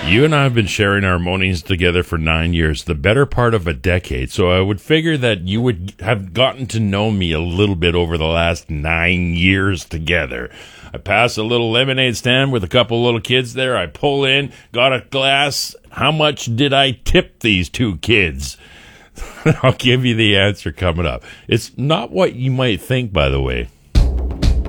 You and I have been sharing our mornings together for 9 years, the better part of a decade, so I would figure that you would have gotten to know me a little bit over the last 9 years together. I pass a little lemonade stand with a couple little kids there. I pull in, got a glass. How much did I tip these two kids? I'll give you the answer coming up. It's not what you might think, by the way.